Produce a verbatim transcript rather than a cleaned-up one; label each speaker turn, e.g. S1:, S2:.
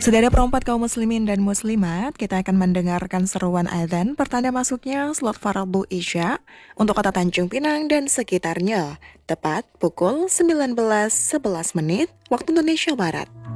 S1: Saudara perempat kaum muslimin dan muslimat, kita akan mendengarkan seruan adzan pertanda masuknya slot Fardhu Isya untuk kota Tanjung Pinang dan sekitarnya, tepat pukul sembilan belas sebelas menit waktu Indonesia Barat.